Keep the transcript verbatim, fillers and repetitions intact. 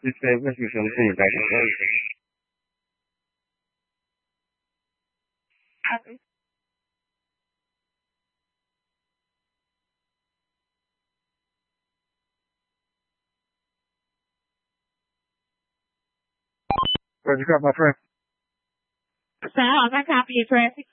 This uh, this is something that is very Where'd you got my friend? So I'm not copy your traffic.